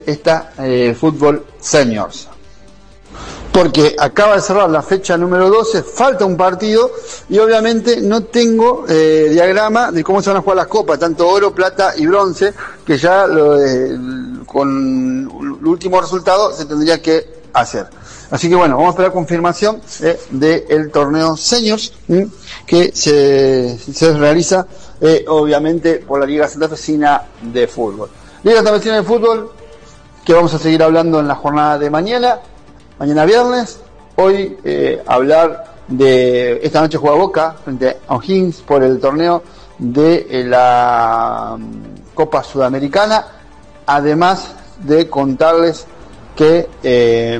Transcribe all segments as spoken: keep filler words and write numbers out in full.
esta eh, Fútbol Seniors, porque acaba de cerrar la fecha número doce, falta un partido y obviamente no tengo eh, diagrama de cómo se van a jugar las copas, tanto oro, plata y bronce, que ya lo, eh, con el último resultado se tendría que hacer. Así que bueno, vamos a esperar confirmación eh, del torneo Seniors ¿m? que se, se realiza eh, obviamente por la Liga Santafesina de Fútbol. Liga Santafesina de Fútbol, que vamos a seguir hablando en la jornada de mañana, mañana viernes. Hoy eh, hablar de esta noche juega Boca frente a O'Higgins por el torneo de eh, la um, Copa Sudamericana, además de contarles que eh,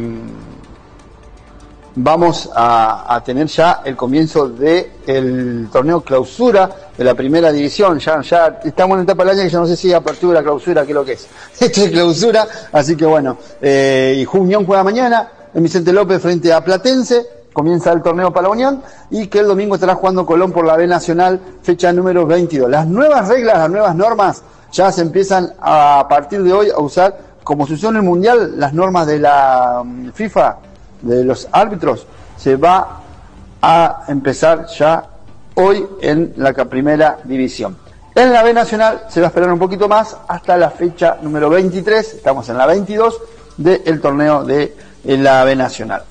vamos a, a tener ya el comienzo del torneo clausura de la primera división. Ya, ya estamos en la etapa del año que yo no sé si apertura, clausura, qué es lo que es. Esto es clausura, así que bueno, eh, y Unión juega mañana en Vicente López frente a Platense, comienza el torneo para la Unión, y que el domingo estará jugando Colón por la B Nacional, fecha número veintidós. Las nuevas reglas, las nuevas normas ya se empiezan a, a partir de hoy a usar, como se usó en el Mundial, las normas de la um, FIFA, de los árbitros, se va a empezar ya hoy en la primera división. En la B Nacional se va a esperar un poquito más hasta la fecha número veintitrés, estamos en la veintidós del torneo de la B Nacional.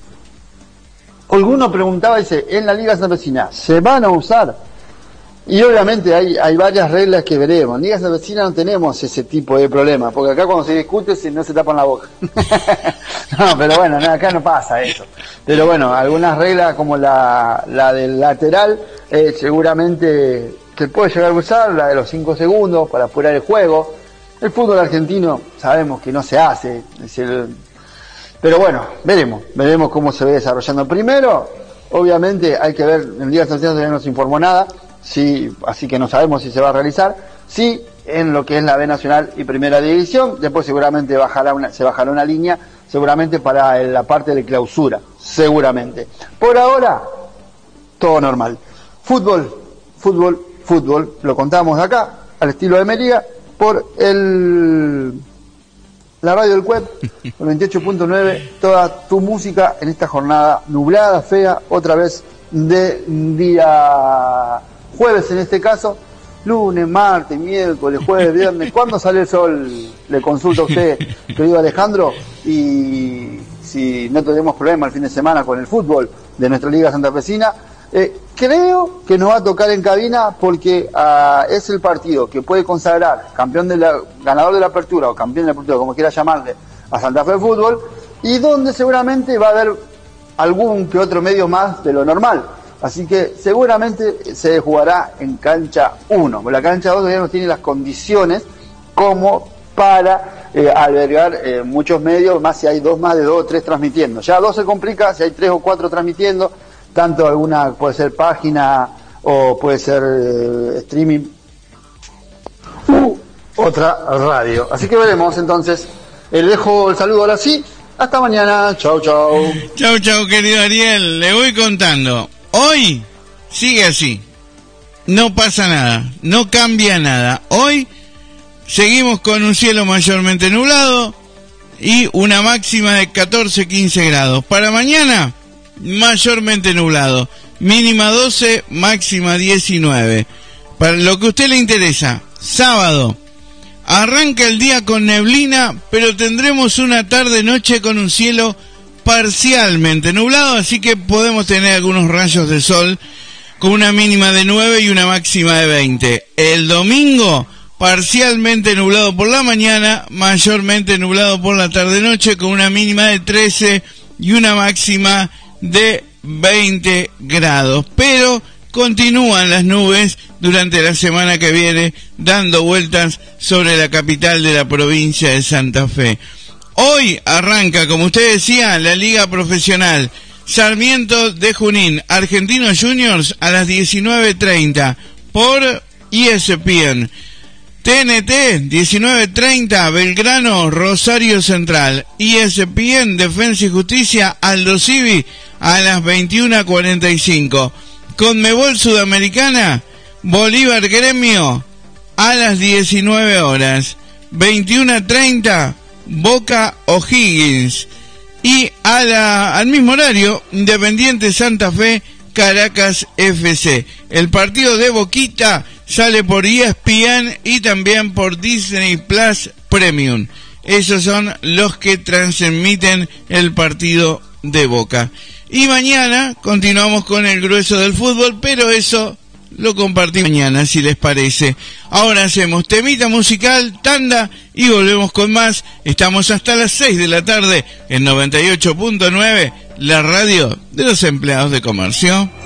Alguno preguntaba, dice, en la Liga Santafesina, ¿se van a usar? Y obviamente hay, hay varias reglas que veremos. En Liga Santafesina no tenemos ese tipo de problema, porque acá cuando se discute si no se tapan la boca. No, pero bueno, no, acá no pasa eso. Pero bueno, algunas reglas como la, la del lateral, eh, seguramente se puede llegar a usar, la de los cinco segundos para apurar el juego. El fútbol argentino sabemos que no se hace, es el, pero bueno, veremos, veremos cómo se ve desarrollando. Primero, obviamente hay que ver, en Liga Santafesina todavía no se informó nada, sí, así que no sabemos si se va a realizar, sí, en lo que es la B Nacional y Primera División. Después seguramente bajará una, se bajará una línea, seguramente para la parte de clausura, seguramente. Por ahora, todo normal. Fútbol, fútbol, fútbol, lo contamos de acá, al estilo de Mérida, por el la radio del web, noventa y ocho punto nueve, toda tu música en esta jornada nublada, fea, otra vez de día jueves en este caso, lunes, martes, miércoles, jueves, viernes. ¿Cuándo sale el sol? Le consulto a usted, querido Alejandro, y si no tenemos problema el fin de semana con el fútbol de nuestra Liga Santafesina. Eh, creo que nos va a tocar en cabina porque uh, es el partido que puede consagrar campeón de la, ganador de la apertura o campeón de la apertura, como quiera llamarle, a Santa Fe Fútbol, y donde seguramente va a haber algún que otro medio más de lo normal. Así que seguramente se jugará en cancha uno. La cancha dos todavía no tiene las condiciones como para eh, albergar eh, muchos medios, más si hay dos más de dos o tres transmitiendo. Ya dos se complica si hay tres o cuatro transmitiendo, tanto alguna puede ser página o puede ser eh, streaming u otra radio. Así que veremos entonces. Eh, le dejo el saludo ahora sí. Hasta mañana. Chau, chau. Chau, chau, querido Ariel. Le voy contando. Hoy sigue así. No pasa nada. No cambia nada. Hoy seguimos con un cielo mayormente nublado y una máxima de catorce a quince grados. Para mañana, mayormente nublado. Mínima doce, máxima diecinueve. Para lo que a usted le interesa, sábado. Arranca el día con neblina, pero tendremos una tarde-noche con un cielo parcialmente nublado, así que podemos tener algunos rayos de sol con una mínima de nueve y una máxima de veinte. El domingo, parcialmente nublado por la mañana, mayormente nublado por la tarde-noche con una mínima de trece y una máxima de veinte grados. Pero continúan las nubes durante la semana que viene dando vueltas sobre la capital de la provincia de Santa Fe. Hoy arranca, como usted decía, la Liga Profesional Sarmiento de Junín, Argentinos Juniors a las diecinueve treinta por E S P N. T N T, diecinueve treinta, Belgrano, Rosario Central. E S P N, Defensa y Justicia, Aldo Civi a las veintiuna cuarenta y cinco. Conmebol Sudamericana, Bolívar Gremio a las diecinueve horas. veintiuna treinta, Boca O'Higgins. Y a la, al mismo horario, Independiente Santa Fe, Caracas F C. El partido de Boquita sale por E S P N y también por Disney Plus Premium. Esos son los que transmiten el partido de Boca. Y mañana continuamos con el grueso del fútbol, pero eso lo compartimos mañana, si les parece. Ahora hacemos temita musical, tanda, y volvemos con más. Estamos hasta las seis de la tarde en noventa y ocho punto nueve, la radio de los empleados de comercio.